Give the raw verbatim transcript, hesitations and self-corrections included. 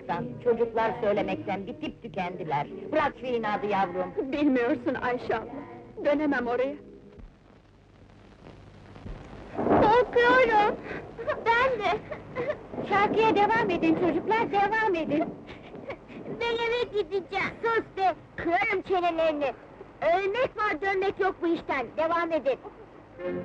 ağlamaktan, çocuklar söylemekten bitip tükendiler. Bırak şu inadı yavrum! Bilmiyorsun Ayşe abla, dönemem oraya. Korkuyorum! Ben de! Şarkıya devam edin çocuklar, devam edin! Ben eve gideceğim! Sus be! Kırarım çenelerini! Ölmek var, dönmek yok bu işten, devam edin!